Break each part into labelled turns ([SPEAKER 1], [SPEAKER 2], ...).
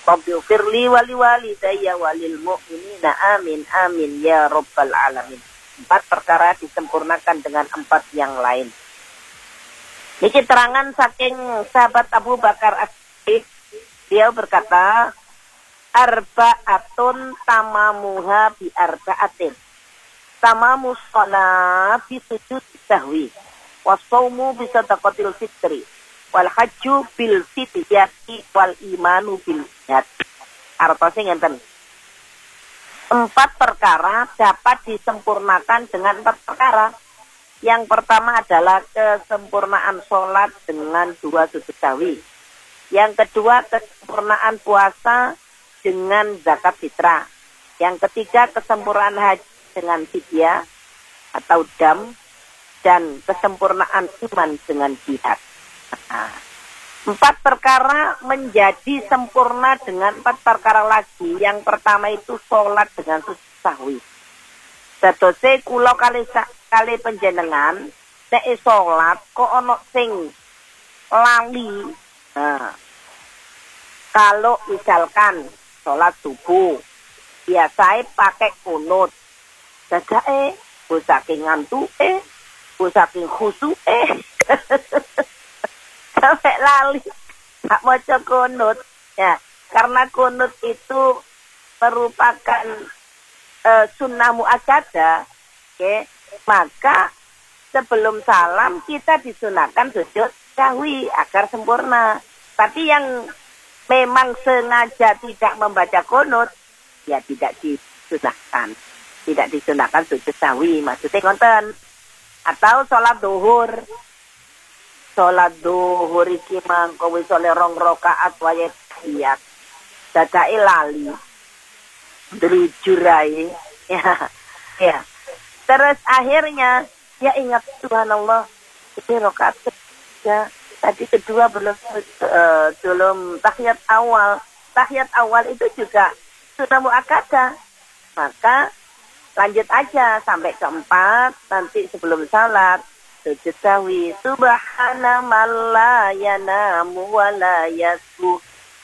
[SPEAKER 1] Rabbi firli wali walidayya walil mu'minina amin amin ya rabbal alamin. 4 perkara disempurnakan dengan 4 yang lain. Ini keterangan saking sahabat Abu Bakar As-Siddiq. Dia berkata, arba'atun tamamuha bi arba'atin. Tamamus shalah bi sujud sahwi. Wasaumu bi sadaqatil fitri. Wal hajju bil fidyati wal imanu bil jihad. Artosnya ngenten. 4 perkara dapat disempurnakan dengan 4 perkara. Yang pertama adalah kesempurnaan sholat dengan 2 sujud sahwi. Yang kedua kesempurnaan puasa dengan zakat fitrah. Yang ketiga kesempurnaan haji dengan fidyah atau dam. Dan kesempurnaan iman dengan jihad. 4 perkara menjadi sempurna dengan 4 perkara lagi. Yang pertama itu sholat dengan sujud sahwi. Sedose kula kali panjenengan nek sholat kok ana sing lali. Kalau misalkan sholat subuh biasanya pakai kunut. Dadake bu saking ngantuke, bu saking khusuke. Sampai lali tak maca kunut ya, karena kunut itu merupakan sunnah muakkadah, maka sebelum salam kita disunahkan sujud sahwi agar sempurna. Tapi yang memang sengaja tidak membaca kunut ya tidak disunahkan sujud sahwi, maksudnya ngonten. Atau sholat duhur iki mangko wis oleh 2 rakaat wae tahiyat. Dadake lali. Drujurai. Ya. Terus akhirnya ya ingat subhanallah ini rakaat ketiga. Tadi kedua belum tahiyat awal. Tahiyat awal itu juga sunnah muakkadah. Maka lanjut aja sampai keempat nanti sebelum salat. Sujud sahwi. Subhana man la yanamu wa la yasbuh.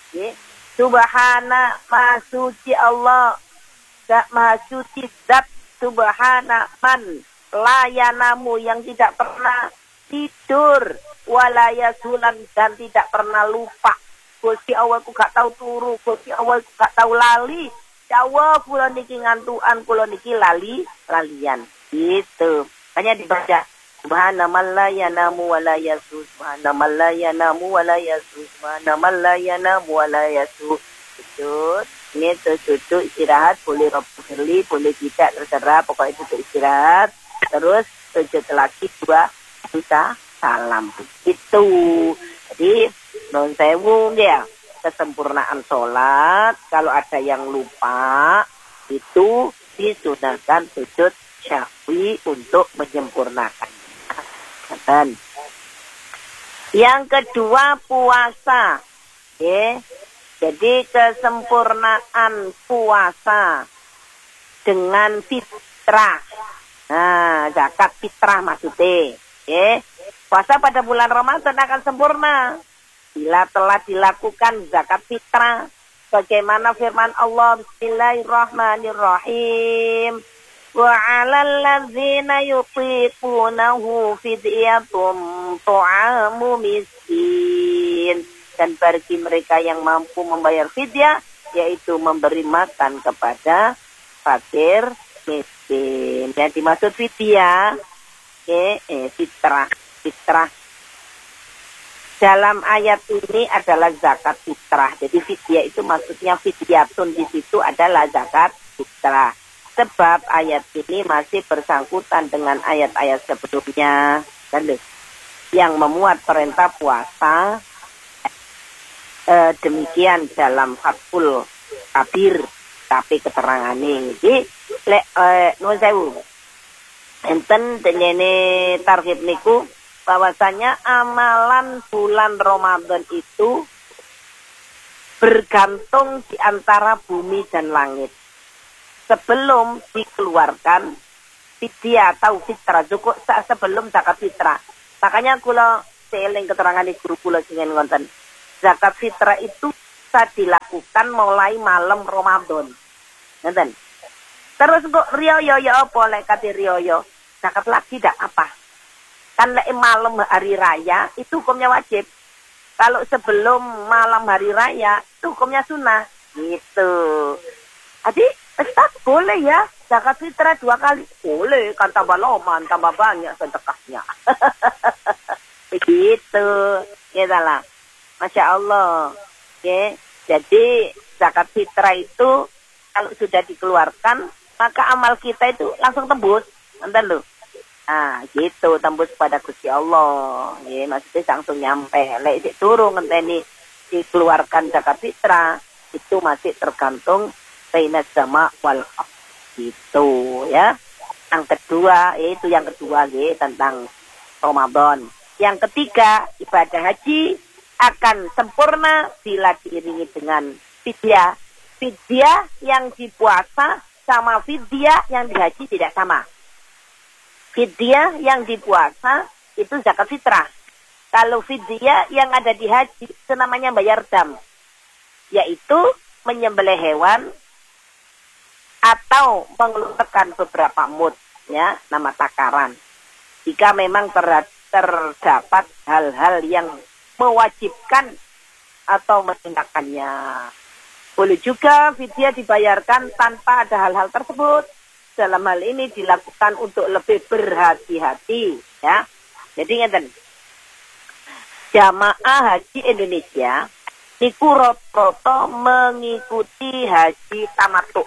[SPEAKER 1] Subhana maha suci Allah. Maha suci zat. Subhana man la yanamu yang tidak pernah tidur. Wa la yasulan dan tidak pernah lupa. Gusti Allah ku gak tahu turu. Gusti Allah ku gak tahu lali. Jawa kula niki ngantuan, kula niki lalian. Gitu. Hanya dibaca. Subhana man la yanamu wa la yasu. Subhana man la yanamu wa la yasu. Subhana man la yanamu wa la yasu. Sujud. Ini sujud istirahat. Boleh Rabbi, boleh tidak. Terserah. Pokoknya itu istirahat. Terus sujud lagi 2 juta salam. Itu. Jadi non sewu ya. Kesempurnaan sholat. Kalau ada yang lupa. Itu disunahkan sujud sahwi untuk menyempurnakan. Dan yang kedua puasa. Jadi kesempurnaan puasa dengan fitrah. Nah, zakat fitrah maksudnya. Puasa pada bulan Ramadan akan sempurna bila telah dilakukan zakat fitrah. Bagaimana firman Allah, Bismillahirrahmanirrahim. Wa 'alal ladzina yutiqunahu fidyatun ta'amu miskin. Dan bagi mereka yang mampu membayar fidyah, yaitu memberi makan kepada fakir miskin. Yang dimaksud fidyah, fitrah dalam ayat ini adalah zakat fitrah. Jadi fidyah itu maksudnya fidyatun, di situ adalah zakat fitrah. Sebab ayat ini masih bersangkutan dengan ayat-ayat sebelumnya kan, yang memuat perintah puasa. Demikian dalam Fathul Kabir tapi keterangannya iki lek nuwun sewu enten dene tarhib niku bahwasanya amalan bulan Ramadan itu bergantung di antara bumi dan langit. Sebelum dikeluarkan fidyah atau fitrah, cukup sebelum zakat fitrah. Makanya kula seeling keterangan di guru kula sing ngonten. Zakat fitrah itu bisa dilakukan mulai malam Ramadan. Ngeten. Terus kok riyo ya apa lek kate riyo? Zakat lagi tidak apa. Kan lek malam hari raya itu hukumnya wajib. Kalau sebelum malam hari raya itu hukumnya sunnah. Gitu. Jadi Ustaz boleh ya zakat fitrah 2 kali. Boleh, kan tambah loman, tambah banyak sedekahnya. Begitu. Ya lah. Masya Allah. Oke. Jadi zakat fitrah itu kalau sudah dikeluarkan maka amal kita itu langsung tembus. Enten lho. Nah, gitu tembus pada Gusti Allah. Ya, maksudnya langsung nyampe. Lek sik turun ngenteni dikeluarkan zakat fitrah itu masih tergantung baina sama wal gitu ya. Yang kedua ya tentang Ramadan. Yang ketiga, ibadah haji akan sempurna bila diiringi dengan fidyah. Fidyah yang dipuasa sama fidyah yang dihaji tidak sama. Fidyah yang dipuasa itu zakat fitrah. Kalau fidyah yang ada di haji itu namanya bayar dam. Yaitu menyembelih hewan atau mengeluarkan beberapa mud, ya, nama takaran. Jika memang terdapat hal-hal yang mewajibkan atau menindakkannya. Boleh juga fidyah dibayarkan tanpa ada hal-hal tersebut. Dalam hal ini dilakukan untuk lebih berhati-hati, ya. Jadi ngeten. Jamaah Haji Indonesia niku rata-rata mengikuti haji tamattu.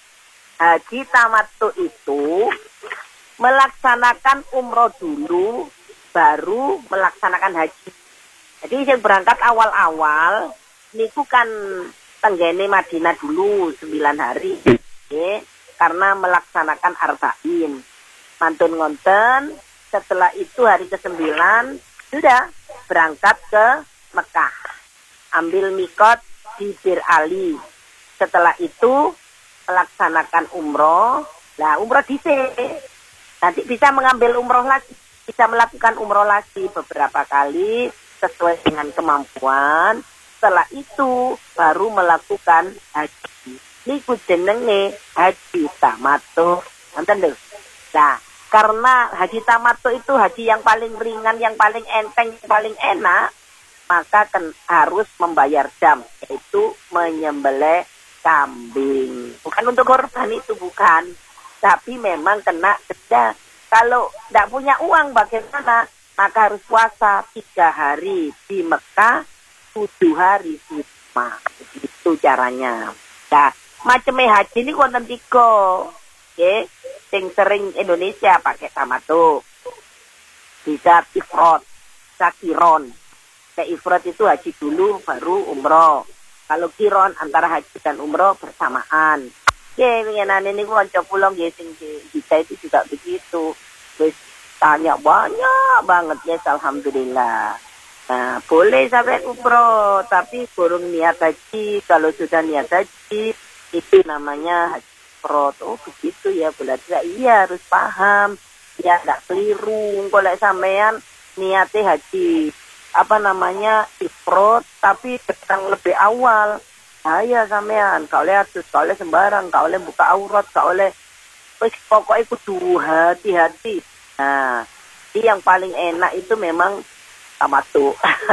[SPEAKER 1] Haji tamattu itu melaksanakan umroh dulu baru melaksanakan haji. Jadi yang berangkat awal-awal niku kan tenggene Madinah dulu 9 hari, ya, karena melaksanakan arba'in. Mantun ngonten, setelah itu hari ke-9 sudah berangkat ke Mekah. Ambil mikot di Bir Ali. Setelah itu melaksanakan umroh. Nah, umroh dhisik. Nanti bisa mengambil umroh lagi, bisa melakukan umroh lagi beberapa kali sesuai dengan kemampuan. Setelah itu baru melakukan haji. Niku jenenge haji tamattu. Nonton lho. Nah, karena haji tamattu itu haji yang paling ringan, yang paling enteng, yang paling enak, maka harus membayar dam, yaitu menyembelih kambing. Bukan untuk korban itu, bukan. Tapi memang kena denda. Kalau tidak punya uang bagaimana? Maka harus puasa 3 hari di Mekah, 7 hari di Mekah. Itu caranya. Nah, macamnya haji ini wonten 3. Oke, sing sering Indonesia pakai tamattu. Bisa ifrad, bisa kiron. Kayak ifrad itu haji dulu baru umroh. Kalau kiron antara haji dan umroh bersamaan. Oke, mengenai ini kanca kula nggih sing kita itu juga begitu. Wis tanya banyak banget ya, alhamdulillah. Nah, boleh sampai umroh, tapi burung niat haji. Kalau sudah niat haji, itu namanya haji ifrad. Oh, begitu ya, berarti iya harus paham. Ya, enggak keliru. Kalau sampean niatnya haji, ifrad, tapi datang lebih awal. Saya sampean, kau oleh atus, kau oleh sembarang, kau oleh buka aurat, kau oleh pokoknya kudu hati-hati. Nah, yang paling enak itu memang tamattu.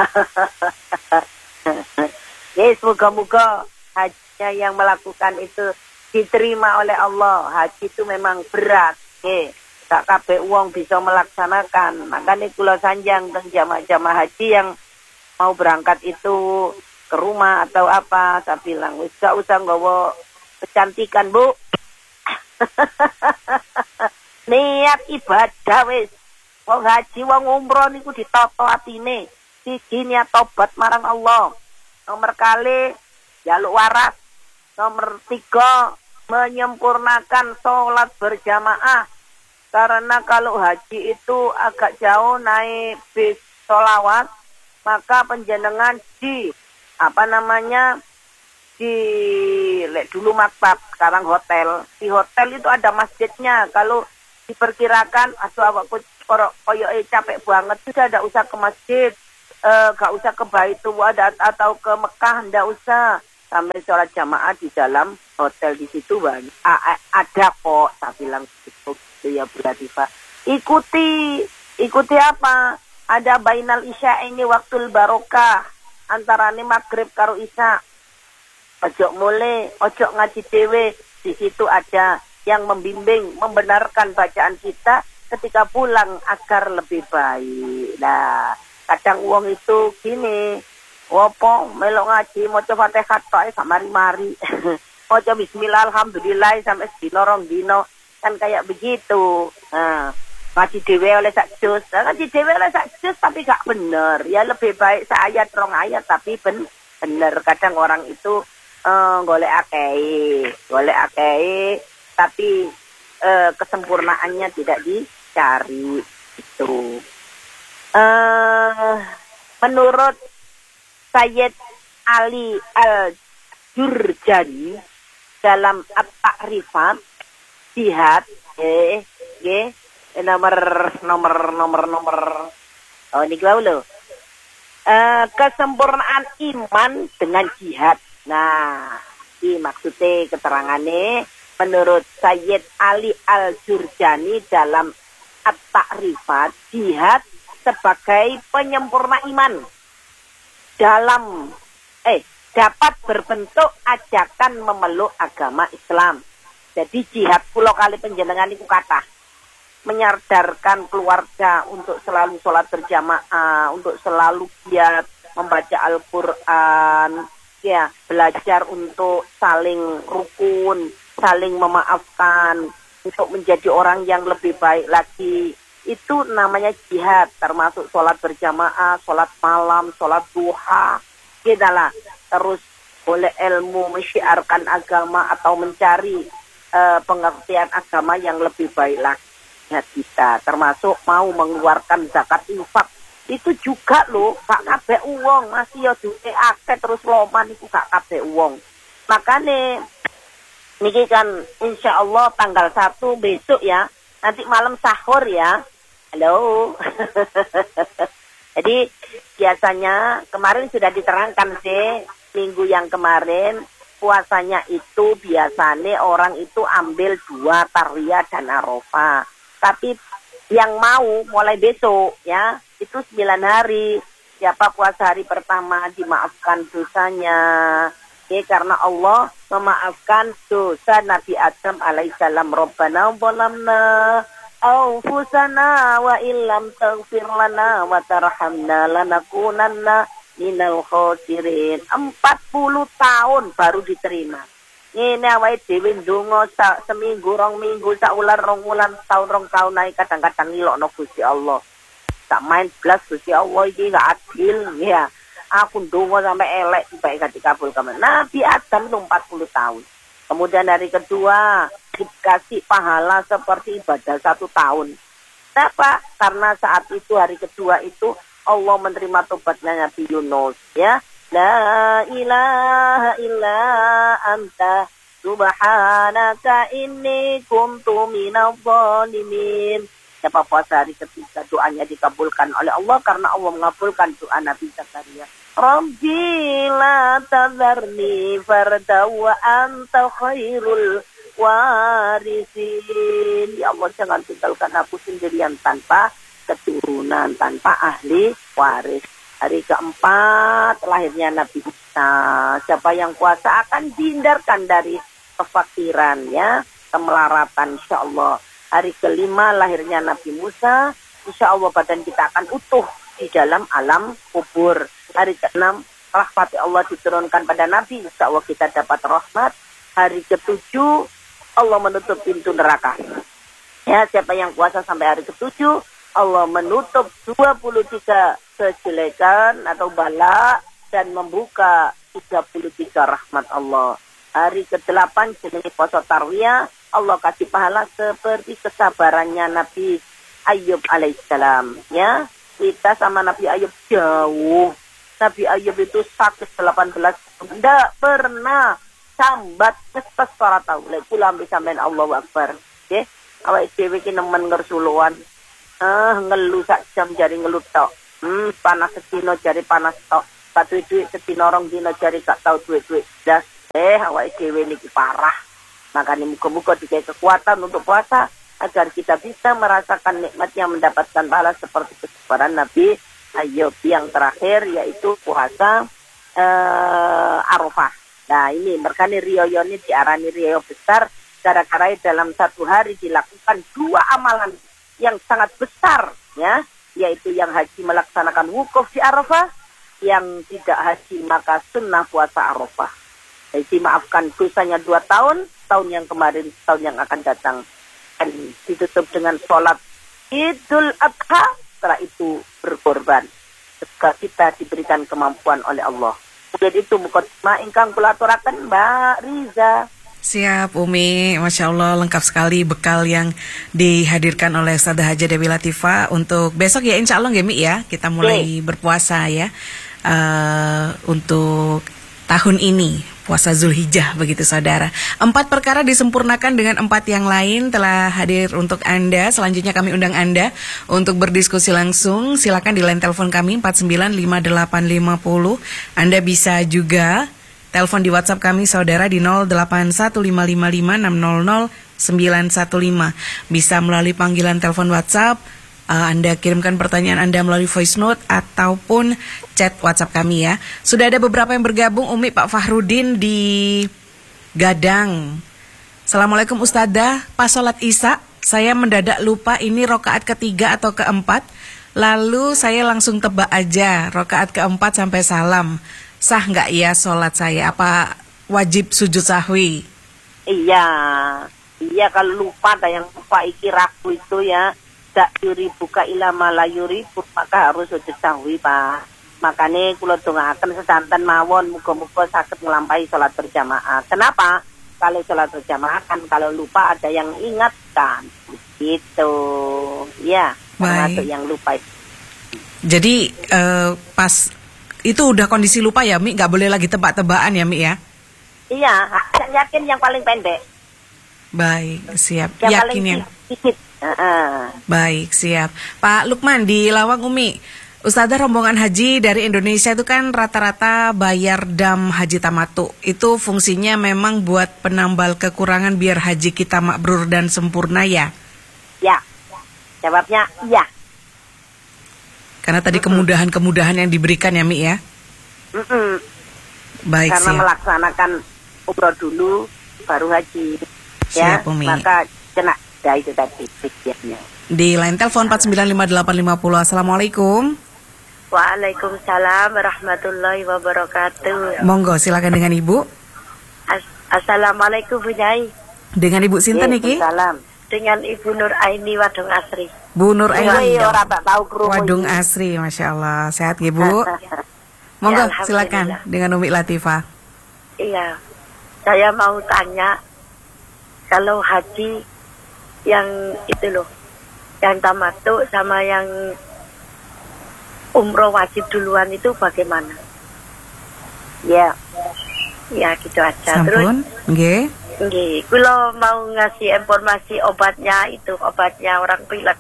[SPEAKER 1] Ya, semoga-moga hajinya yang melakukan itu diterima oleh Allah. Haji itu memang berat. Tak kabeh wong bisa melaksanakan. Makanya kula sanjang teng jamaah-jamaah haji yang mau berangkat itu ke rumah atau apa, saya bilang wis gak usah nggawa kecantikan, Bu. Niat ibadah wis. Wong haji, wong umroh niku ditata atine. Siji niat tobat marang Allah. Nomor kali jaluk waras. Nomor 3 menyempurnakan sholat berjamaah. Karena kalau haji itu agak jauh naik bis sholawat, maka penjenengan di dulu maktab, sekarang hotel. Di hotel itu ada masjidnya. Kalau diperkirakan koyo capek banget, sudah ada usah ke masjid. gak usah ke Baitullah atau ke Mekah, ndak usah. Sampai sholat jamaah di dalam hotel di situ banyak. Ada kok, tak bilang gitu ya Bu Latifah. Ikuti apa? Ada bainal isya ini waktul barokah. Antarane maghrib karo isya. Ojo mulai, ojo ngaji dewe. Di situ ada yang membimbing, membenarkan bacaan kita ketika pulang agar lebih baik. Nah, kadang uang itu gini, wopo melok ngaji maca Fatihah tok sak mari-mari. Maca bismillah alhamdulillah sampai sedina rong dino kan kayak begitu. Nah, ngaji dhewe oleh sak juz. Ngaji dhewe oleh sak juz tapi gak bener. Ya lebih baik sak ayat rong ayat tapi bener. Kadang orang itu golek akei tapi kesempurnaannya tidak dicari itu. Menurut Sayyid Ali Al-Jurjani dalam At-Ta'rifat jihad nomor ini gua lo kesempurnaan iman dengan jihad. Nah, ini maksudnya keterangannya menurut Sayyid Ali Al-Jurjani dalam At-Ta'rifat jihad sebagai penyempurna iman dapat berbentuk ajakan memeluk agama Islam. Jadi jihad pulau kali penjenengan itu kata menyadarkan keluarga untuk selalu sholat berjamaah, untuk selalu giat membaca Al-Quran, ya belajar untuk saling rukun, saling memaafkan, untuk menjadi orang yang lebih baik lagi. Itu namanya jihad, termasuk sholat berjamaah, sholat malam, sholat duha, gitu lah. Terus boleh ilmu, mensyiarkan agama atau mencari pengertian agama yang lebih baik lagi kita. Termasuk mau mengeluarkan zakat infak. Itu juga loh, gak kabeh uang, masih ya duwe akeh terus loman itu gak kabeh uang. Makanya niki kan insya Allah tanggal 1 besok ya, nanti malam sahur ya. Halo. Jadi biasanya kemarin sudah diterangkan sih, minggu yang kemarin puasanya itu biasanya orang itu ambil 2 Tarwiyah dan Arafah. Tapi yang mau mulai besok ya, itu 9 hari. Siapa puasa hari pertama dimaafkan dosanya. Karena Allah memaafkan dosa Nabi Adam alaihissalam. Rabbana zalamna anfusana wa illam taghfir lana wa tarhamna lanakunanna minal khosirin. 40 tahun baru diterima. Ini awake dhewe ndonga seminggu, rong minggu, saulan, rong wulan, tahun, rong tahun naik kadang-kadang ngilokno Gusti Allah. Tak main blas Gusti Allah iki gak adil ya. Aku ndonga sampai elek baik gak dikabulkan. Nabi Adam itu 40 tahun. Kemudian hari kedua dikasih pahala seperti ibadah 1 tahun. Kenapa? Karena saat itu hari kedua itu Allah menerima tobatnya Nabi Yunus ya. La ilaha illa anta subhanaka inni kuntu minadh dhalimin. Siapa puasa hari ketiga doanya dikabulkan oleh Allah karena Allah mengabulkan doa Nabi Zakaria. Rabbi la tadharni farda wa anta khairul warisin. Ya Allah jangan tinggalkan aku sendirian tanpa keturunan, tanpa ahli waris. Hari keempat lahirnya Nabi Isa. Siapa yang puasa akan dihindarkan dari kefakiran ya, kemelaratan insyaallah. Hari kelima lahirnya Nabi Musa. Insyaallah badan kita akan utuh di dalam alam kubur. Hari keenam rahmat Allah diturunkan pada Nabi. Insyaallah kita dapat rahmat. Hari ketujuh Allah menutup pintu neraka. Ya, siapa yang puasa sampai hari ketujuh Allah menutup 23 kejelekan atau bala dan membuka 33 rahmat Allah. Hari ke-8 jenis puasa Tarwiyah, Allah kasih pahala seperti kesabarannya Nabi Ayub alaihissalam. Ya, kita sama Nabi Ayub jauh. Nabi Ayub itu sakit 18 tidak pernah sambat ngestes para tahu. Lek kula ambil sampean Allahu Akbar. Nggih, awake dhewe iki nemen ngersuluan. Ngeluh sak jam jari ngeluh tok. Panas setino jari panas tok. Satu duit setino rong dino jari gak tau duit-duit. Das awake dhewe niki parah. Makanya muka-muka dikai kekuatan untuk puasa agar kita bisa merasakan nikmatnya mendapatkan pahala seperti kesabaran Nabi Ayub yang terakhir yaitu puasa Arafah. Nah ini merkani riyo ini diarani riyo besar gara-gara dalam satu hari dilakukan 2 amalan yang sangat besar ya, yaitu yang haji melaksanakan wukuf di Arafah, yang tidak haji maka sunnah puasa Arafah. Jadi maafkan dosanya 2 tahun, tahun yang kemarin, tahun yang akan datang, dan ditutup dengan sholat Idul Adha. Setelah itu berkorban jika kita diberikan kemampuan oleh Allah. Jadi itu mukadimah ingkang kula aturaken Mbak Riza.
[SPEAKER 2] Siap Umi, Masya Allah lengkap sekali bekal yang dihadirkan oleh Ustadzah Hajah Dewi Latifah untuk besok ya, insya Allah ya Mi ya, kita mulai berpuasa ya untuk tahun ini, puasa Zulhijjah begitu saudara. 4 perkara disempurnakan dengan 4 yang lain telah hadir untuk Anda. Selanjutnya kami undang Anda untuk berdiskusi langsung. Silakan di line telepon kami 495850. Anda bisa juga telepon di WhatsApp kami saudara di 081555600915. Bisa melalui panggilan telepon WhatsApp. Anda kirimkan pertanyaan Anda melalui voice note ataupun chat WhatsApp kami ya. Sudah ada beberapa yang bergabung. Umi, Pak Fahrudin di Gadang. Assalamualaikum Ustadzah, pas sholat Isya saya mendadak lupa ini rokaat ketiga atau keempat. Lalu saya langsung tebak aja rokaat keempat sampai salam. Sah nggak ya sholat saya? Apa wajib sujud sahwi?
[SPEAKER 1] Iya kalau lupa, ada yang lupa iki ragu itu ya. Tak yuri buka ilama la yuri, maka harus sujud sahwi Pak. Makanya kula dongaaken sedanten mawon muga-muga saged nglampahi salat berjamaah. Kenapa? Kalau salat berjamaah kan kalau lupa ada yang ingatkan. Gitu. Ya, termasuk yang lupa.
[SPEAKER 2] Jadi pas itu udah kondisi lupa ya Mi, nggak boleh lagi tebak-tebakan ya Mi ya?
[SPEAKER 1] Iya, yakin yang paling pendek.
[SPEAKER 2] Baik, siap.
[SPEAKER 1] Yang
[SPEAKER 2] yakin
[SPEAKER 1] paling
[SPEAKER 2] yang
[SPEAKER 1] sedikit.
[SPEAKER 2] Baik, siap. Pak Lukman di Lawang Umi, Ustadzah rombongan haji dari Indonesia itu kan rata-rata bayar dam haji tamatu. Itu fungsinya memang buat penambal kekurangan biar haji kita mabrur dan sempurna ya?
[SPEAKER 1] Ya, jawabnya iya.
[SPEAKER 2] Karena tadi kemudahan-kemudahan yang diberikan ya Mi ya? Baik,
[SPEAKER 1] karena
[SPEAKER 2] siap.
[SPEAKER 1] melaksanakan umroh dulu baru haji.
[SPEAKER 2] Siap,
[SPEAKER 1] ya,
[SPEAKER 2] Umi.
[SPEAKER 1] maka kena ya itu tadi pikirnya.
[SPEAKER 2] Di line telepon 495850. Assalamualaikum.
[SPEAKER 1] Waalaikumsalam warahmatullahi wabarakatuh.
[SPEAKER 2] Monggo silakan dengan Ibu.
[SPEAKER 1] Assalamualaikum Bu Nyai.
[SPEAKER 2] Dengan Ibu sinten niki?
[SPEAKER 1] Salam. Dengan Ibu Nur Aini Wadung Asri.
[SPEAKER 2] Bu Nur Aini.
[SPEAKER 1] Wadung
[SPEAKER 2] Asri, Masya Allah. Sehat ya Bu? Monggo
[SPEAKER 1] ya,
[SPEAKER 2] silakan dengan Umi Latifah.
[SPEAKER 1] Iya, saya mau tanya, kalau haji yang itu loh, yang tamattu sama yang umroh wajib duluan itu bagaimana? Ya gitu aja.
[SPEAKER 2] Sampun, nggih.
[SPEAKER 1] Nggih, kula mau ngasih informasi obatnya orang pilek.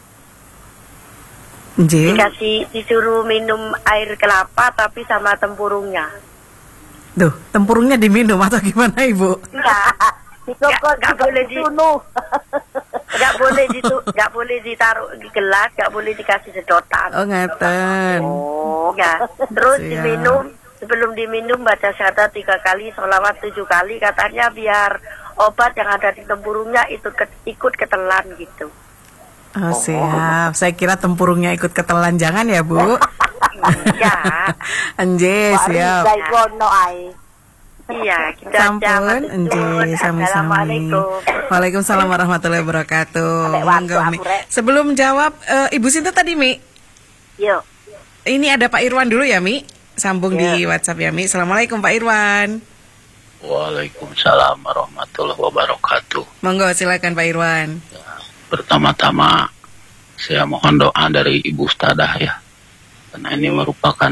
[SPEAKER 2] Nggih.
[SPEAKER 1] Disuruh minum air kelapa tapi sama tempurungnya.
[SPEAKER 2] Tuh, tempurungnya diminum atau gimana Ibu?
[SPEAKER 1] Enggak boleh ditaruh di gelas, enggak boleh dikasih sedotan.
[SPEAKER 2] Oh, ngaten.
[SPEAKER 1] Oh, ya. Terus diminum, sebelum diminum baca syahadat 3 kali, sholawat 7 kali, katanya biar obat yang ada di tempurungnya itu ikut ketelan gitu.
[SPEAKER 2] Oh, siap. Saya kira tempurungnya ikut ketelan, jangan ya Bu?
[SPEAKER 1] Iya.
[SPEAKER 2] Anje, siap.
[SPEAKER 1] Iya, kita
[SPEAKER 2] sampun, anje, sami-sami. Waalaikumsalam warahmatullahi wabarakatuh. Sebelum jawab, Ibu Sinta tadi Mi.
[SPEAKER 1] Yo.
[SPEAKER 2] Ini ada Pak Irwan dulu ya Mi. Sambung di WhatsApp ya Mi. Assalamualaikum Pak Irwan.
[SPEAKER 3] Waalaikumsalam warahmatullahi wabarakatuh.
[SPEAKER 2] Monggo silakan Pak Irwan.
[SPEAKER 3] Ya, pertama-tama saya mohon doa dari Ibu Ustadzah ya. Karena ini merupakan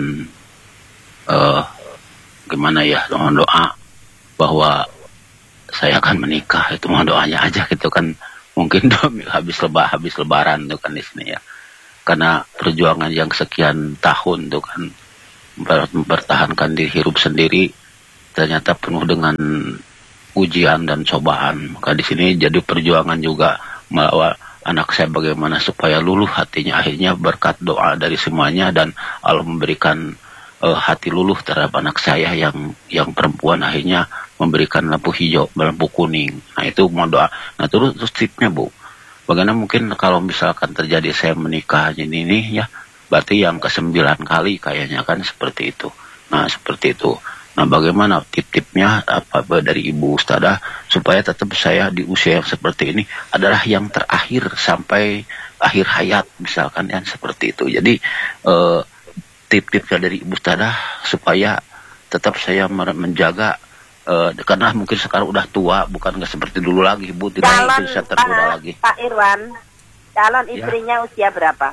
[SPEAKER 3] gimana ya, mohon doa bahwa saya akan menikah. Itu mohon doanya aja gitu kan. Mungkin habis lebaran itu kan di sini ya. karena perjuangan yang sekian tahun tuh kan mempertahankan diri hidup sendiri ternyata penuh dengan ujian dan cobaan. Maka di sini jadi perjuangan juga melawan anak saya bagaimana supaya luluh hatinya, akhirnya berkat doa dari semuanya dan Allah memberikan hati luluh terhadap anak saya yang perempuan, akhirnya memberikan lampu hijau, lampu kuning. Nah itu mau doa. Nah terus tipsnya Bu, bagaimana mungkin kalau misalkan terjadi saya menikah ini ya, berarti yang ke-9 kali kayaknya kan seperti itu. Nah seperti itu. Nah bagaimana tip-tipnya apa dari Ibu Ustadzah supaya tetap saya di usia yang seperti ini adalah yang terakhir sampai akhir hayat misalkan yang seperti itu. Jadi tip-tipnya dari Ibu Ustadzah supaya tetap saya menjaga karena mungkin sekarang udah tua, bukan nggak seperti dulu lagi, Bu, tidak bisa tergoda lagi.
[SPEAKER 1] Pak Irwan, calon istrinya usia berapa?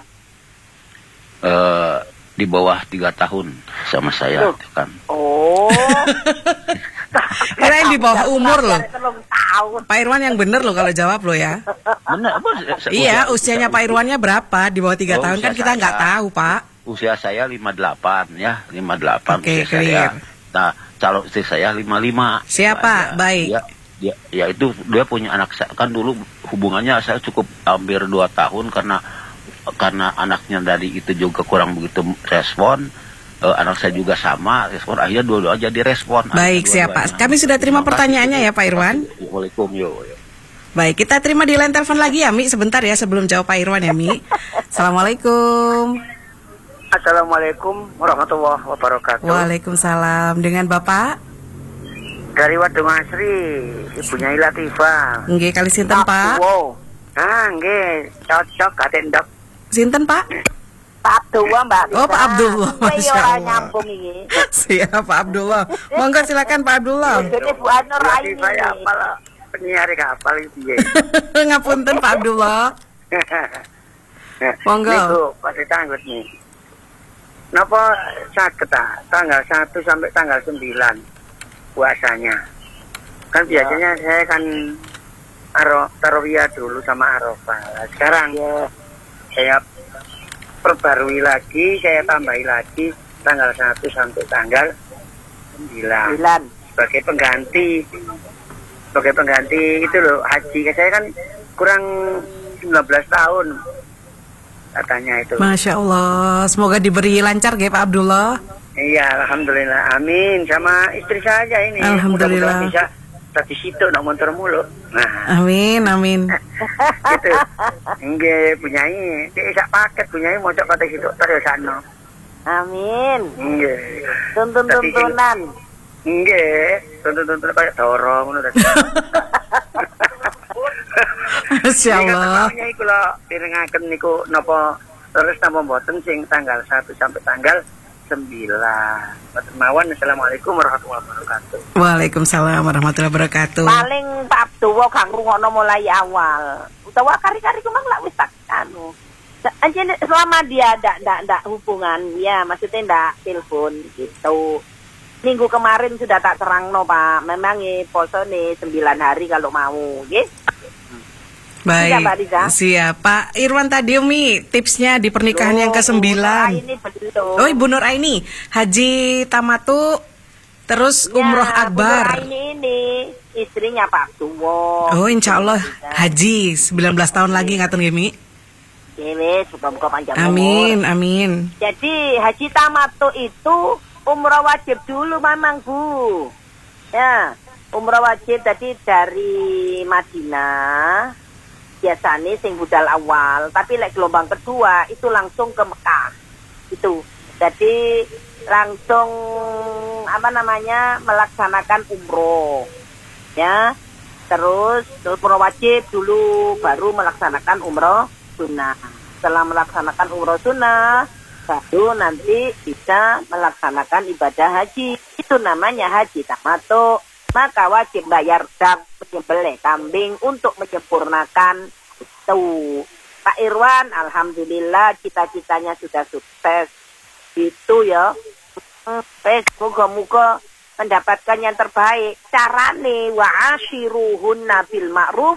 [SPEAKER 3] Di bawah 3 tahun sama saya kan.
[SPEAKER 1] Oh.
[SPEAKER 2] Kirain di bawah umur loh.
[SPEAKER 1] Tahun.
[SPEAKER 2] Pak Irwan yang bener loh kalau jawab loh ya.
[SPEAKER 3] Benar,
[SPEAKER 2] Iya, usianya Pak Irwannya berapa? Di bawah 3 tahun kan kita nggak tahu, Pak.
[SPEAKER 3] Usia saya 58 ya, 58
[SPEAKER 2] Oke,
[SPEAKER 3] usia saya.
[SPEAKER 2] clear.
[SPEAKER 3] Nah, calon istri saya 55.
[SPEAKER 2] Siapa? Baik.
[SPEAKER 3] Ya itu dia punya anak saya kan dulu hubungannya saya cukup hampir 2 tahun karena anaknya dari itu juga kurang begitu respon, anak saya juga sama respon, akhirnya dua-dua jadi respon.
[SPEAKER 2] Baik, siapa? Kami sudah terima pertanyaannya ya Pak Irwan.
[SPEAKER 3] Waalaikumsalam. Yo.
[SPEAKER 2] Baik, kita terima di line telepon lagi ya Mi, sebentar ya sebelum jawab Pak Irwan ya Mi. Assalamualaikum.
[SPEAKER 4] Assalamualaikum warahmatullahi wabarakatuh.
[SPEAKER 2] Waalaikumsalam. Dengan Bapak?
[SPEAKER 4] Dari Wadung Asri, ibunya Latifah.
[SPEAKER 2] Nggih, kali sinten Pak?
[SPEAKER 4] Wow. Ah, nggih, cocok katen Dok.
[SPEAKER 2] Sinten Pak?
[SPEAKER 1] Pak Abdullah, Mbak.
[SPEAKER 2] Oh, Pak Abdullah. Masya Allah.
[SPEAKER 1] Nyambung ini.
[SPEAKER 2] Siap Pak Abdullah. Monggo silakan Pak Abdullah.
[SPEAKER 1] Ini Bu Anur Raini.
[SPEAKER 4] Latifah ya apal penyiar kapal iki.
[SPEAKER 2] Ngapunten Pak Abdullah. Monggo.
[SPEAKER 4] Niku Pak Tanggut nih. Napa saged tanggal 1 sampai tanggal 9 puasanya. Kan biasanya saya kan tarawih dulu sama Arafah. Nah, sekarang saya perbarui lagi, saya tambahi lagi tanggal 1 sampai tanggal 9 sebagai pengganti itu loh, haji. Saya kan kurang 19 tahun katanya itu.
[SPEAKER 2] Masya Allah, semoga diberi lancar ya Pak Abdullah.
[SPEAKER 4] Iya, alhamdulillah, amin. Sama istri saya ini.
[SPEAKER 2] Alhamdulillah.
[SPEAKER 4] Mudah-mudahan bisa tadi situ nak motor mulu. Nah,
[SPEAKER 2] amin, amin.
[SPEAKER 4] gitu. Nggih, punyai. Dia sak paket punyai mau cok kata situ terus sana.
[SPEAKER 1] Amin.
[SPEAKER 4] Nggih.
[SPEAKER 1] Tuntun-tuntunan.
[SPEAKER 4] Nggih, tuntun-tuntun kayak dorong ngono tadi.
[SPEAKER 2] Masya Allah.
[SPEAKER 4] Punyai kula direngaken niku napa terus napa mboten sing tanggal 1 sampai tanggal 9. Mawon, assalamualaikum warahmatullahi wabarakatuh.
[SPEAKER 2] Waalaikumsalam warahmatullahi wabarakatuh.
[SPEAKER 1] Paling Pak Abdullah kang rungokno mulai awal. Utawa kari-kari kumang lak wis tak anu. Anjene selama dia ndak hubungan, ya maksudnya ndak telepon gitu. Minggu kemarin sudah tak terangno Pak. Memang poso nih 9 hari kalau mau, nggih.
[SPEAKER 2] Baik, siap Pak Irwan tadi Umi tipsnya di pernikahan yang ke-9. Oh Ibu Nur Aini, Haji Tamatu, terus ya, Umroh Akbar.
[SPEAKER 1] Bu Nur Aini ini istrinya Pak Abdullah.
[SPEAKER 2] Oh insya Allah Haji 19 tahun lagi ngaten Gimi.
[SPEAKER 1] Wis, muga-muga panjang umur.
[SPEAKER 2] Amin, amin.
[SPEAKER 1] Jadi Haji Tamatu itu umroh wajib dulu memang Bu. Ya, umroh wajib tadi dari Madinah. Biasanya sing budal awal, tapi gelombang kedua itu langsung ke Mekah. Itu. Jadi langsung melaksanakan umroh. Ya. Terus umroh wajib dulu baru melaksanakan umroh sunnah. Setelah melaksanakan umroh sunnah, baru nanti bisa melaksanakan ibadah haji. Itu namanya haji tamattu. Maka wajib bayar dam menyembelih kambing untuk menyempurnakan itu. Pak Irwan, alhamdulillah cita-citanya sudah sukses. Itu ya. Moga-moga mendapatkan yang terbaik. Carane wa ashiruhunna bil ma'ruf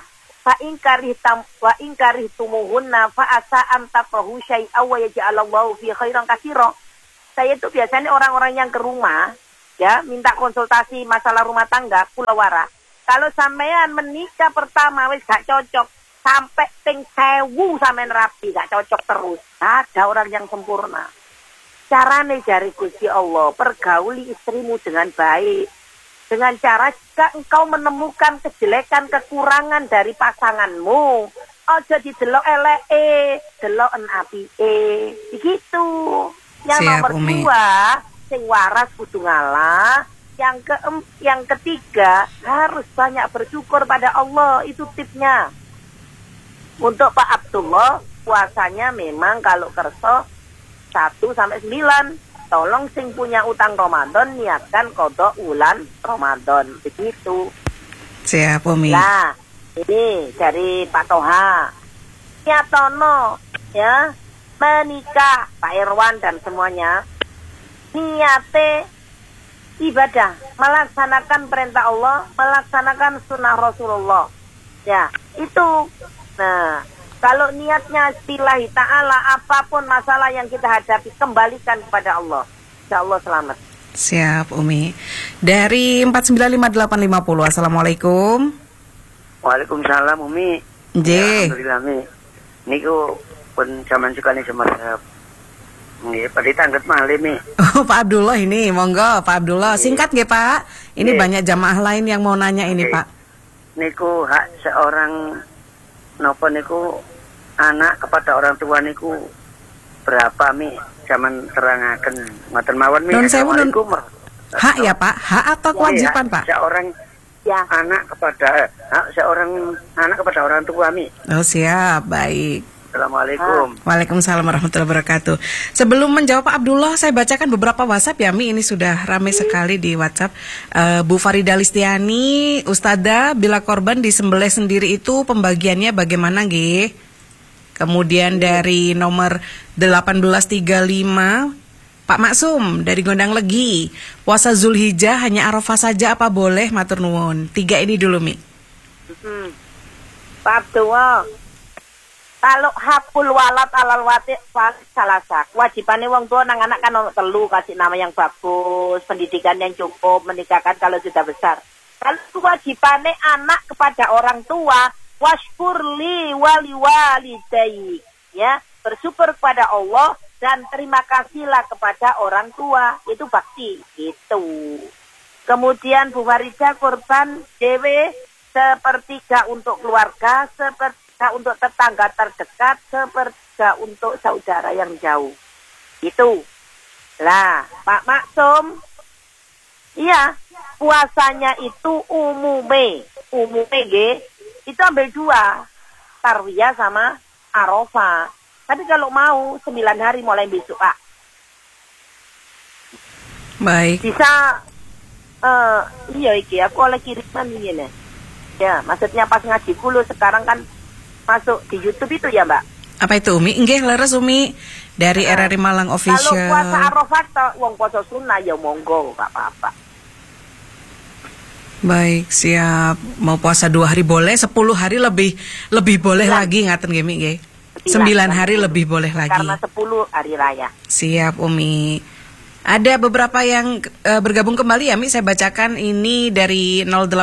[SPEAKER 1] wa in karihtumuhunna fa asa an takrahu syai'aw wa yaj'alallahu fi khairan katsira. Saya itu biasanya orang-orang yang ke rumah ya minta konsultasi masalah rumah tangga kulawara. Kalau sampean menikah pertama wis gak cocok sampai ping 1000 sampean rapi gak cocok terus. Ada orang yang sempurna. Carane jari Gusti Allah, pergauli istrimu dengan baik. Dengan cara jika engkau menemukan kejelekan, kekurangan dari pasanganmu, ojo didelok eleke, deloken apike. Begitu. Yang
[SPEAKER 2] Siap,
[SPEAKER 1] nomor
[SPEAKER 2] Umi.
[SPEAKER 1] 2, sing waras kudu ngalah. Yang ketiga, harus banyak bersyukur pada Allah. Itu tipnya. Untuk Pak Abdullah, puasanya memang kalau kerso 1-9. Tolong sing punya utang Ramadan niatkan kodok bulan Ramadan. Begitu.
[SPEAKER 2] Siap, Umi.
[SPEAKER 1] Nah, ini dari Pak Toha. Niatono ya menikah Pak Irwan dan semuanya. Niate ibadah, melaksanakan perintah Allah, melaksanakan sunnah Rasulullah. Ya, itu. Nah, kalau niatnya billahi ta'ala, apapun masalah yang kita hadapi, kembalikan kepada Allah. Insya Allah selamat.
[SPEAKER 2] Siap, Umi. Dari 4958850. Assalamualaikum.
[SPEAKER 4] Waalaikumsalam Umi.
[SPEAKER 2] J.
[SPEAKER 4] Alhamdulillah Mi. Niku pun zaman sekali semarap. Nggih, pada tangget malih Mi.
[SPEAKER 2] Oh, Pak Abdullah ini, monggo Pak Abdullah. Singkat nggih, Pak. Ini banyak jamaah lain yang mau nanya ini, Pak.
[SPEAKER 4] Niku hak seorang napa niku anak kepada orang tua niku berapa Mi? Zaman terangaken ngoten mawon Mi.
[SPEAKER 2] Nun sewu, nun.
[SPEAKER 4] Assalamualaikum.
[SPEAKER 2] Hak ya, Pak? Hak atau kewajiban, Pak?
[SPEAKER 4] Seorang anak kepada orang tua Mi.
[SPEAKER 2] Oh, siap. Baik.
[SPEAKER 4] Assalamualaikum.
[SPEAKER 2] Waalaikumsalam warahmatullahi wabarakatuh. Sebelum menjawab Pak Abdullah, saya bacakan beberapa WhatsApp ya, Mi. Ini sudah ramai sekali di WhatsApp. Bu Farida Listiani, Ustadzah, bila korban disembelih sendiri itu pembagiannya bagaimana, Nggih? Kemudian dari nomor 1835, Pak Maksum dari Gondang Legi, puasa Zulhijjah hanya Arafah saja apa boleh? Matur nuwun. 3 ini dulu, Mi.
[SPEAKER 1] Pak Abdullah, kalau hakul walat alal wati salasa, kewajibannya wong tua nang anak kan ono 3, kasih nama yang bagus, pendidikan yang cukup, menikahkan kalau sudah besar. Kalau kewajibannya anak kepada orang tua, washkurli wali walidayik, ya, bersyukur kepada Allah dan terima kasihlah kepada orang tua, itu bakti, itu. Kemudian Bu Farida korban dewe sepertiga untuk keluarga, sepertiga untuk tetangga terdekat, sepertiga untuk saudara yang jauh. Itu. Lah, Pak Maksum, iya, puasanya itu umume nggih, itu ambil 2, tarwiyah sama Arafah. Tapi kalau mau 9 hari mulai besok, Pak.
[SPEAKER 2] Baik.
[SPEAKER 1] Bisa iya iki aku oleh kiriman ini. Ya, maksudnya pas ngaji kulo sekarang kan masuk di YouTube itu ya, Mbak.
[SPEAKER 2] Apa itu, Umi? Nggih, leres Umi. Dari RRI Malang Official.
[SPEAKER 1] Kalau puasa Arafah tok wong puasa sunnah ya monggo, enggak apa-apa.
[SPEAKER 2] Baik, siap. Mau puasa 2 hari boleh, 10 hari lebih boleh lagi, ngaten nggih, Mi nggih. 9 hari lebih boleh lagi.
[SPEAKER 1] Karena 10 hari raya.
[SPEAKER 2] Siap, Umi. Ada beberapa yang bergabung kembali ya, Mi. Saya bacakan ini dari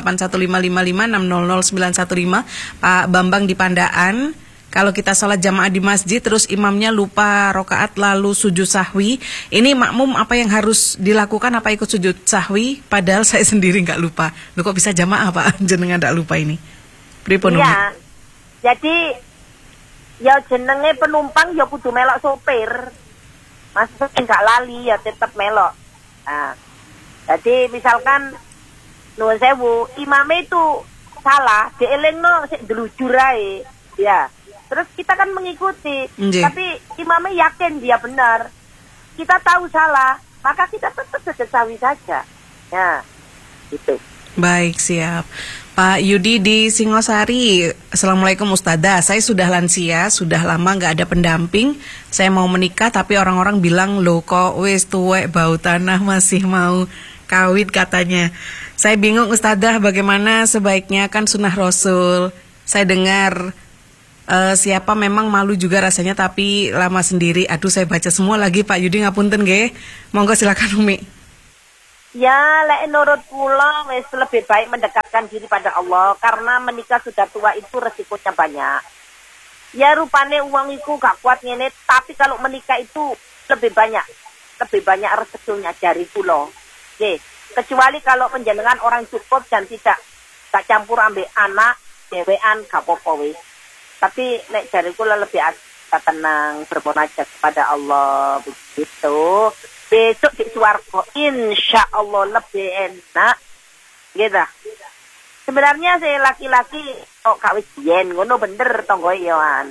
[SPEAKER 2] 081555600915. Pak Bambang di Pandaan. Kalau kita sholat jamaah di masjid, terus imamnya lupa rokaat lalu sujud sahwi. Ini makmum apa yang harus dilakukan? Apa ikut sujud sahwi? Padahal saya sendiri nggak lupa. Loh, kok bisa jamaah, Pak? Jenengan nggak lupa ini. Pripun, Umi?
[SPEAKER 1] Iya. Jadi ya jenenge penumpang ya kudu melok sopir. Maksudnya enggak lali ya tetap melok. Nah, jadi misalkan nuwun sewu, imame itu salah, dielingno sik delujur ae. Ya. Terus kita kan mengikuti, tapi imame yakin dia benar. Kita tahu salah, maka kita tetap sujud sahwi saja. Ya. Gitu.
[SPEAKER 2] Baik, siap. Pak Yudi di Singosari, Assalamualaikum Ustadzah, saya sudah lansia, sudah lama nggak ada pendamping, saya mau menikah tapi orang-orang bilang, loh kok wis tuwek bau tanah masih mau kawin katanya. Saya bingung Ustadzah, bagaimana sebaiknya, kan sunnah Rasul, saya dengar siapa memang malu juga rasanya tapi lama sendiri. Aduh, saya baca semua lagi Pak Yudi, ngapunten nggih. Monggo silakan Umi.
[SPEAKER 1] Ya, lek nurut kula wis lebih baik mendekatkan diri pada Allah karena menikah sudah tua itu resikonya banyak. Ya rupane uang itu gak kuat ngene, tapi kalau menikah itu lebih banyak rezekinya dari kula. Nggih, kecuali kalau penjenengan orang cukup dan tidak gak campur ambek anak, dewean gak apa-apa wis. Tapi nek dari kula lebih tenang bermunajat kepada Allah begitu. Besok di swarga insya Allah lebih enak. Gitu. Sebenarnya saya laki-laki kok gak wis biyen ngono bener tonggo yoan.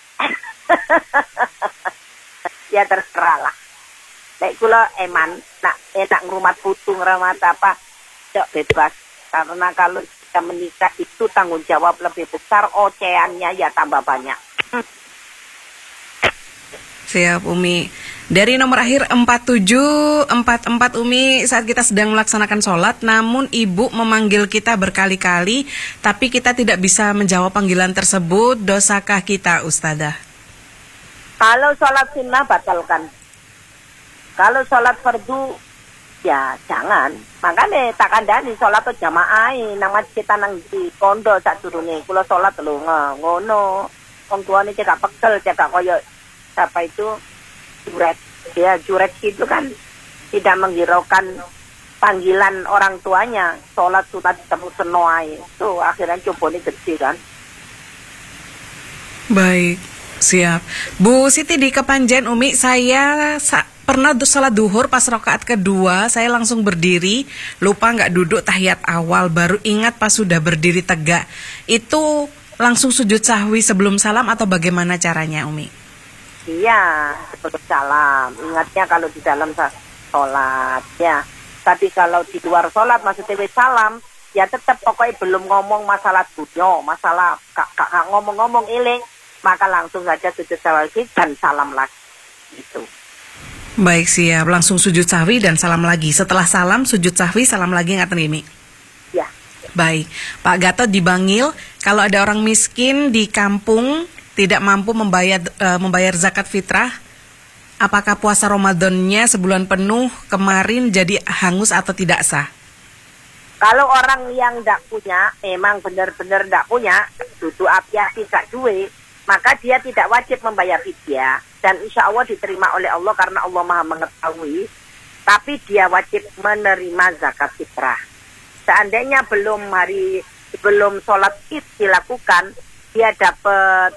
[SPEAKER 1] Ya terserah lah. Nek kula eman nak enak ngrumat putu ngrumat apa cok bebas. Karena kalau kita menikah itu tanggung jawab lebih besar, oceannya ya tambah banyak.
[SPEAKER 2] Siap Umi. Dari nomor akhir 4744 Umi, saat kita sedang melaksanakan sholat, namun ibu memanggil kita berkali-kali, tapi kita tidak bisa menjawab panggilan tersebut, dosakah kita Ustadzah?
[SPEAKER 1] Kalau sholat sunnah batalkan. Kalau sholat fardu ya jangan. Makanya tak kandani sholat tuh jamaah nang masjid nang di kondo sak durunge. Kula sholat lho ngono. Wong tuane cekak pegel, cekak koyo apa itu juret. Ya juret itu kan tidak menghiraukan panggilan orang tuanya. Sholat sunat ketemu senoai. Tuh akhirnya cobone gede kan.
[SPEAKER 2] Baik, siap. Bu Siti di Kepanjen Umi, saya pernah sholat duhur pas rakaat kedua, saya langsung berdiri, lupa nggak duduk tahiyat awal, baru ingat pas sudah berdiri tegak. Itu langsung sujud sahwi sebelum salam atau bagaimana caranya Umi?
[SPEAKER 1] Iya, sebelum salam. Ingatnya kalau di dalam sholat ya. Tapi kalau di luar sholat maksudnya salam, ya tetap pokoknya belum ngomong masalah dunia, masalah kak ngomong-ngomong iling, maka langsung saja sujud sahwi dan salam lagi. Itu.
[SPEAKER 2] Baik, siap. Langsung sujud sahwi dan salam lagi. Setelah salam, sujud sahwi, salam lagi, ngaten Imi?
[SPEAKER 1] Ya.
[SPEAKER 2] Baik. Pak Gatot di Bangil, kalau ada orang miskin di kampung tidak mampu membayar zakat fitrah, apakah puasa Ramadannya sebulan penuh kemarin jadi hangus atau tidak sah?
[SPEAKER 1] Kalau orang yang tidak punya, memang benar-benar tidak punya, duduk apiah tidak duit, maka dia tidak wajib membayar fidyah. Dan insya Allah diterima oleh Allah karena Allah maha mengetahui. Tapi dia wajib menerima zakat fitrah. Seandainya belum sholat id dilakukan, dia dapat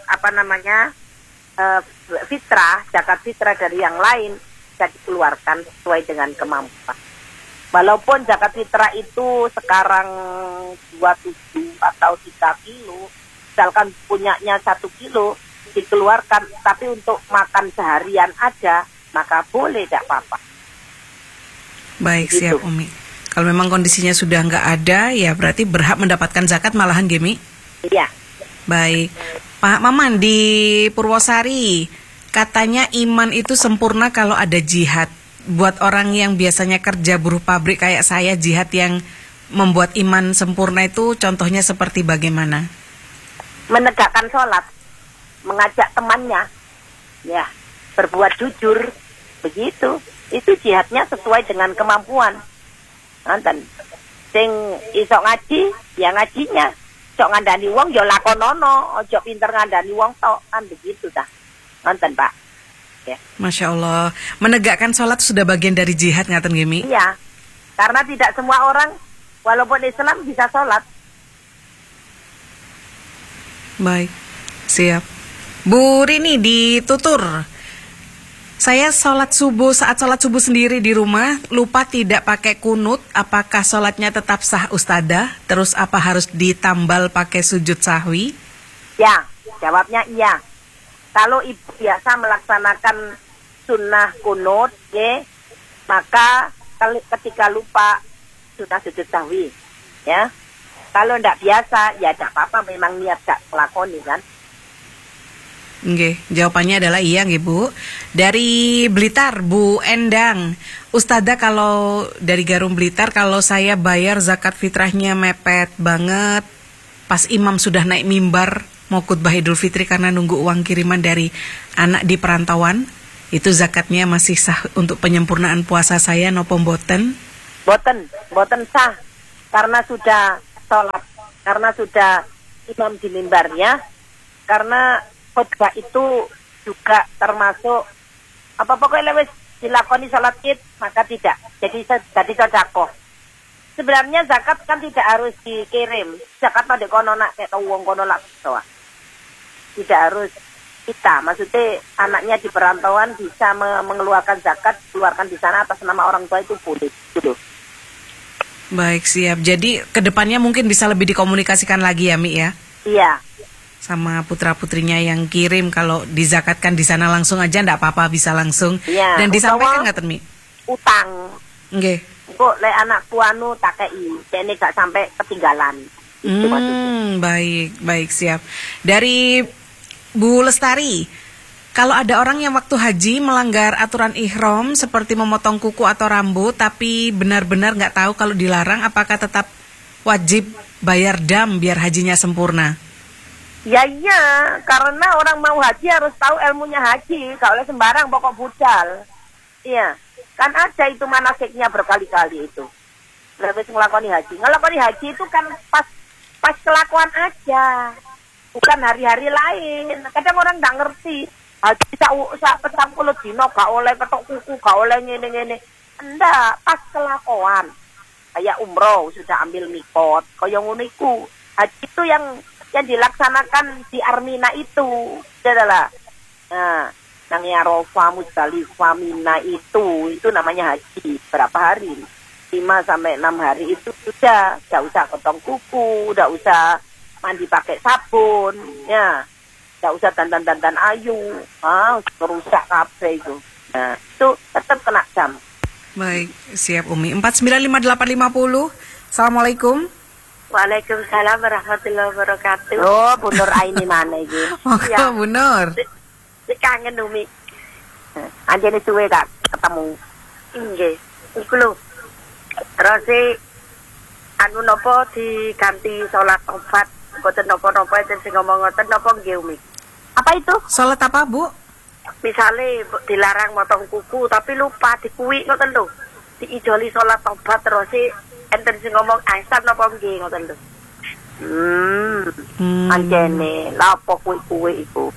[SPEAKER 1] fitrah, zakat fitrah dari yang lain, bisa dikeluarkan sesuai dengan kemampuan. Walaupun zakat fitrah itu sekarang 27 atau 3 kilo, misalkan punyanya 1 kilo, dikeluarkan, tapi untuk makan seharian ada, maka boleh, tidak apa-apa.
[SPEAKER 2] Baik,
[SPEAKER 1] gitu.
[SPEAKER 2] Siap Umi. Kalau memang kondisinya sudah nggak ada, ya berarti berhak mendapatkan zakat malahan Gemi?
[SPEAKER 1] Iya.
[SPEAKER 2] Baik. Pak Maman di Purwosari, katanya iman itu sempurna kalau ada jihad. Buat orang yang biasanya kerja buruh pabrik kayak saya, jihad yang membuat iman sempurna itu contohnya seperti bagaimana?
[SPEAKER 1] Menegakkan sholat, mengajak temannya, ya, berbuat jujur, begitu. Itu jihadnya sesuai dengan kemampuan. Nonton, sing iso ngaji, ya ngajinya. Cok ngandani wong, ya lakonono. Ojo pinter ngandani wong tok, kan begitu dah. Nonton Pak. Ya.
[SPEAKER 2] Masya Allah, menegakkan sholat sudah bagian dari jihad, ngaten Gemi?
[SPEAKER 1] Iya, karena tidak semua orang, walaupun Islam bisa sholat.
[SPEAKER 2] Baik, siap. Bu Rini di Tutur, saya saat sholat subuh sendiri di rumah, lupa tidak pakai kunut, apakah sholatnya tetap sah Ustadzah? Terus apa harus ditambal pakai sujud sahwi?
[SPEAKER 1] Ya, jawabnya iya. Kalau ibu biasa melaksanakan sunnah kunut, maka ketika lupa sunnah sujud sahwi, ya. Kalau tidak biasa, ya tidak apa-apa, memang niat gak melakoni kan.
[SPEAKER 2] Oke, jawabannya adalah iya nggih Bu. Dari Blitar, Bu Endang. Ustadzah, kalau dari Garum Blitar, kalau saya bayar zakat fitrahnya mepet banget, pas imam sudah naik mimbar mau khutbah Idul Fitri karena nunggu uang kiriman dari anak di perantauan, itu zakatnya masih sah untuk penyempurnaan puasa saya nopo mboten?
[SPEAKER 1] Boten sah karena sudah sholat, karena sudah imam di mimbarnya, karena khutbah itu juga termasuk apa pokoknya wis dilakoni sholat id maka tidak jadi sedekah. Sebenarnya zakat kan tidak harus dikirim, zakat pada kono nak kayak wong kono lak soa. Tidak harus kita, maksudnya anaknya di perantauan bisa mengeluarkan zakat, keluarkan di sana atas nama orang tua itu boleh gitu.
[SPEAKER 2] Baik, siap. Jadi kedepannya mungkin bisa lebih dikomunikasikan lagi ya, Mi ya?
[SPEAKER 1] Iya.
[SPEAKER 2] Sama putra-putrinya yang kirim, kalau dizakatkan di sana langsung aja ndak apa-apa, bisa langsung.
[SPEAKER 1] Iya.
[SPEAKER 2] Dan disampaikan nggak, Mi?
[SPEAKER 1] Utang.
[SPEAKER 2] Nggih.
[SPEAKER 1] Kok le anakku anu tak kei, ini gak sampai ketinggalan. Itu maksudnya.
[SPEAKER 2] Baik, siap. Dari Bu Lestari, kalau ada orang yang waktu haji melanggar aturan ihram seperti memotong kuku atau rambut, tapi benar-benar nggak tahu kalau dilarang, apakah tetap wajib bayar dam biar hajinya sempurna?
[SPEAKER 1] Ya iya, karena orang mau haji harus tahu ilmunya haji, gak oleh sembarang pokok budal. Iya, kan ada itu manasiknya berkali-kali itu. Lebih ngelakoni haji. Ngelakoni haji itu kan pas kelakuan aja, bukan hari-hari lain. Kadang orang nggak ngerti. Haji sak 40 dino gak oleh ketok kuku, gak oleh ngene-ngene. Enggak, pas kelakuan. Kayak umroh sudah ambil mikot, kaya ngono iku. Haji itu yang dilaksanakan di Armina itu. Adalah. Nah, nang Arafah, Muzdalifah, Mina itu namanya haji. Berapa hari? 5 sampai 6 hari itu sudah, enggak usah potong kuku, enggak usah mandi pakai sabun, ya. Enggak usah dandan-dandan ayu. Merusak kabeh itu. Nah, itu tetap kena jam.
[SPEAKER 2] Baik, siap Umi. 495850. Assalamualaikum.
[SPEAKER 1] Waalaikumsalam warahmatullahi wabarakatuh. Oh, Bu Nur Aini mana iki?
[SPEAKER 2] Ya, Bu Nur.
[SPEAKER 1] Kangen Umi. Anjene suwe gak ketemu. Nggih. Iku lho. Terus anu napa diganti salat obat, boten napa-napa enten sing ngomong ngoten napa nggih Umi? Apa itu?
[SPEAKER 2] Salat apa, Bu?
[SPEAKER 1] Misale dilarang motong kuku tapi lupa dikuwi ngoten lho. Diijoli salat obat terus enten sing ngomong aisan napa nggih ngoten lho. Anjene lha apa kuwi iku?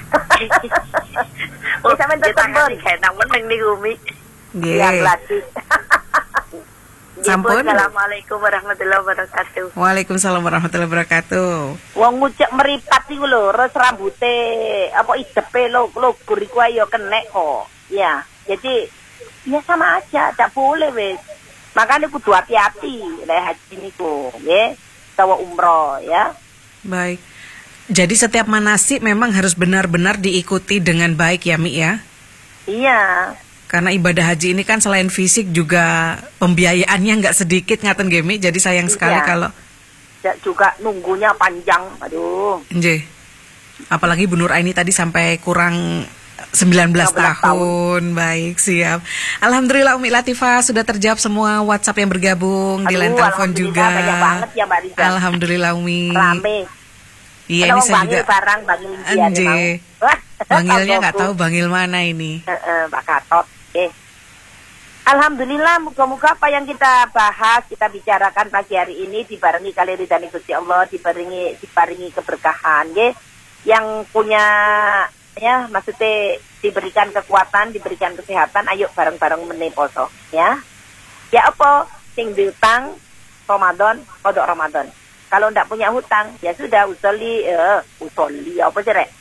[SPEAKER 1] Oh, sampe temen kenang meneng niku Umi.
[SPEAKER 2] Nggih.
[SPEAKER 1] Yang lagi.
[SPEAKER 2] Sampun.
[SPEAKER 1] Assalamualaikum warahmatullahi wabarakatuh.
[SPEAKER 2] Waalaikumsalam warahmatullahi wabarakatuh.
[SPEAKER 1] Wong ngucek meripat iku lho, terus rambute apa idepe lo guriku ayo kenek kok. Ya, jadi ya sama aja, tak boleh wis. Makanya kudu hati-hati lek haji niku, nggih. Tawa umroh ya.
[SPEAKER 2] Baik. Jadi setiap manasik memang harus benar-benar diikuti dengan baik ya, Mi ya?
[SPEAKER 1] Iya.
[SPEAKER 2] Karena ibadah haji ini kan selain fisik juga pembiayaannya nggak sedikit ngaten nggih, Mi. Jadi sayang sekali kalau
[SPEAKER 1] juga nunggunya panjang. Aduh.
[SPEAKER 2] Nggih. Apalagi Bu Nur Aini tadi sampai kurang 19 tahun. Baik, siap. Alhamdulillah Umi Latifah sudah terjawab semua WhatsApp yang bergabung. Di line telepon juga.
[SPEAKER 1] Banyak banget ya Mbak Riza.
[SPEAKER 2] Alhamdulillah Umi.
[SPEAKER 1] Rame.
[SPEAKER 2] Iya, ini saya juga
[SPEAKER 1] barang bangil
[SPEAKER 2] Anje. Bangilnya nggak tahu bangil mana ini.
[SPEAKER 1] Pak Katot. Alhamdulillah, moga-moga apa yang kita bahas, kita bicarakan pagi hari ini dibarengi kali ridhani Gusti Allah, dibarengi keberkahan, ya. Yang punya ya maksudnya diberikan kekuatan, diberikan kesehatan, ayo bareng-bareng meneposo, ya. Ya apa sing diutang Ramadan, kodok Ramadan. Kalau ndak punya hutang, ya sudah usoli apa sih rek?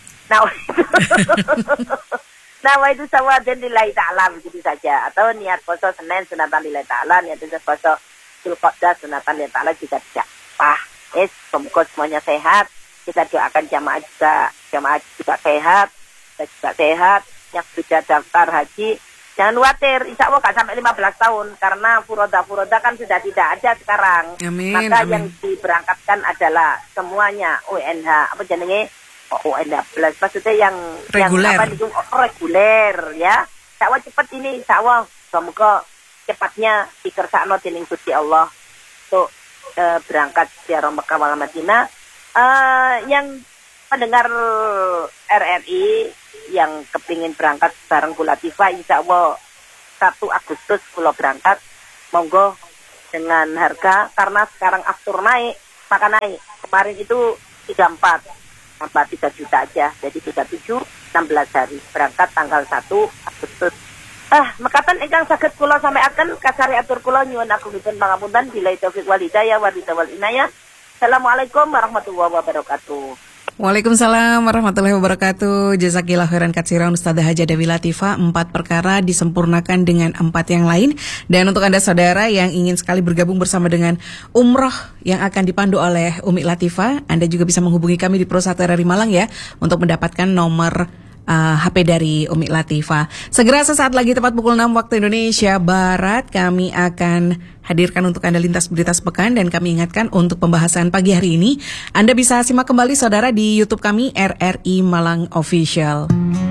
[SPEAKER 1] Nah, itu sawadun lillahi ta'ala begitu saja. Atau niat poso Senin sunatan lillahi ta'ala, niat poso Dzulqa'dah sunatan lillahi ta'ala juga tidak apa. Semoga semuanya sehat. Kita doakan jamaah juga sehat, kita juga sehat. Yang sudah daftar haji, jangan khawatir, insya Allah gak sampai 15 tahun. Karena furoda kan sudah tidak ada sekarang.
[SPEAKER 2] Amin,
[SPEAKER 1] maka
[SPEAKER 2] amin.
[SPEAKER 1] yang diberangkatkan adalah semuanya UNH, apa jenenge? UNH plus, maksudnya yang
[SPEAKER 2] reguler.
[SPEAKER 1] Reguler ya. Insya Allah cepat ini, insya Allah. Semoga cepatnya dikersakno dening Gusti Allah untuk berangkat ziarah Mekah wal Madinah. Yang pendengar RRI yang kepingin berangkat bareng Bu Latifah, insya Allah 1 Agustus pulau berangkat, monggo dengan harga, karena sekarang aftur naik, maka naik. Kemarin itu 34, tambah 3 juta aja, jadi 37, 16 hari, berangkat tanggal 1 Agustus. Mekaten ingkang saged kula sampaiaken kasari atur kula nyuwun agungipun pangapunten, billahi taufiq wal hidayah wal inayah. Assalamualaikum warahmatullahi wabarakatuh.
[SPEAKER 2] Waalaikumsalam warahmatullahi wabarakatuh. Jazakillah khairan katsiran Ustadzah Haja Dewi Latifah. 4 perkara disempurnakan dengan 4 yang lain. Dan untuk Anda saudara yang ingin sekali bergabung bersama dengan umroh yang akan dipandu oleh Umi Latifah, Anda juga bisa menghubungi kami di Pro 1 RRI Malang ya, untuk mendapatkan nomor HP dari Umi Latifah. Segera sesaat lagi tepat pukul 6 waktu Indonesia Barat, kami akan hadirkan untuk Anda lintas berita sepekan, dan kami ingatkan untuk pembahasan pagi hari ini Anda bisa simak kembali saudara di YouTube kami RRI Malang Official.